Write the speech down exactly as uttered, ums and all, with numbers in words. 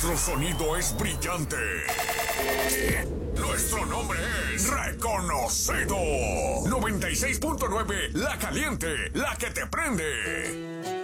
Nuestro sonido es brillante. Nuestro nombre es reconocido. noventa y seis punto nueve La Caliente, la que te prende.